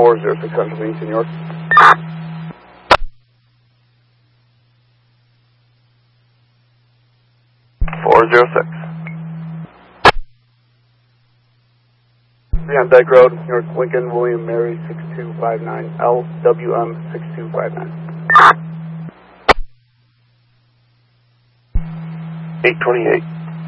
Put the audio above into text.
406 Central Beach, New York. On Dyke Road, New York, Lincoln, William Mary, 6259, LWM 6259. 828.